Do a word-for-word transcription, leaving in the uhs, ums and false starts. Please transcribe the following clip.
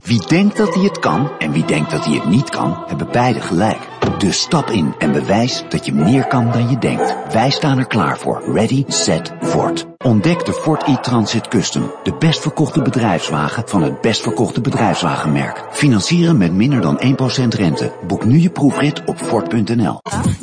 Wie denkt dat hij het kan en wie denkt dat hij het niet kan, hebben beide gelijk. Dus stap in en bewijs dat je meer kan dan je denkt. Wij staan er klaar voor. Ready, set, Ford. Ontdek de Ford e-Transit Custom. De best verkochte bedrijfswagen van het best verkochte bedrijfswagenmerk. Financieren met minder dan één procent rente. Boek nu je proefrit op Ford punt n l.